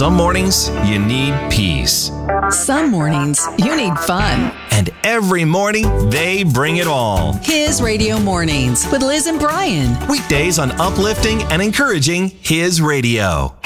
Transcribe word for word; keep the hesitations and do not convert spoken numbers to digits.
Some mornings, you need peace. Some mornings, you need fun. And every morning, they bring it all. His Radio Mornings with Liz and Brian. Weekdays on uplifting and encouraging His Radio.